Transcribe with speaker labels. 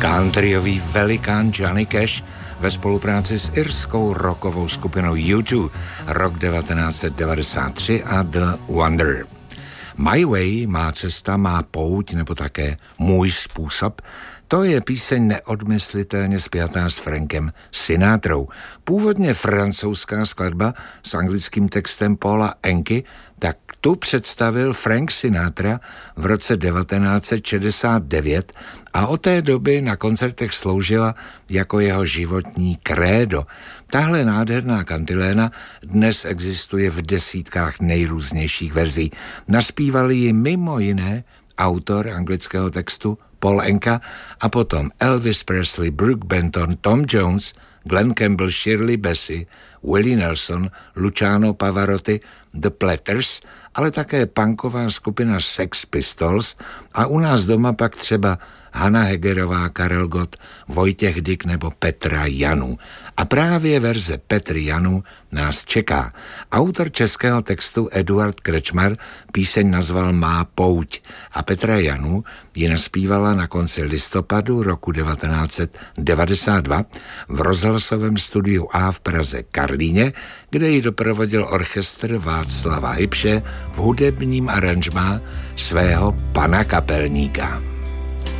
Speaker 1: Countryový velikán Johnny Cash ve spolupráci s irskou rockovou skupinou U2, rok 1993 a The Wonder. My Way, má cesta, má pouť, nebo také Můj způsob, to je píseň neodmyslitelně spjatá s Frankem Sinatrou. Původně francouzská skladba s anglickým textem Paula Anky, tak tu představil Frank Sinatra v roce 1969 a od té doby na koncertech sloužila jako jeho životní krédo. Tahle nádherná kantiléna dnes existuje v desítkách nejrůznějších verzí. Naspívali ji mimo jiné autor anglického textu Paul Anka a potom Elvis Presley, Brooke Benton, Tom Jones, Glenn Campbell, Shirley Bassey, Willie Nelson, Luciano Pavarotti, The Platters, ale také punková skupina Sex Pistols a u nás doma pak třeba Hana Hegerová, Karel Gott, Vojtěch Dyk nebo Petra Janu. A právě verze Petry Janu nás čeká. Autor českého textu Eduard Krečmar píseň nazval Má pouť a Petra Janu ji naspívala na konci listopadu roku 1992 v rozhlasovém studiu A v Praze Karlíně, kde ji doprovodil orchestr Václava Hybše v hudebním aranžmá svého pana kapelníka.